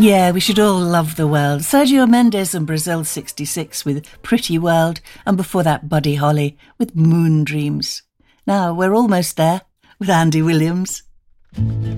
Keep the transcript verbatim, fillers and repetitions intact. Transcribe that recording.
Yeah, we should all love the world. Sergio Mendes and Brazil sixty-six with Pretty World, and before that Buddy Holly with Moon Dreams. Now we're almost there with Andy Williams.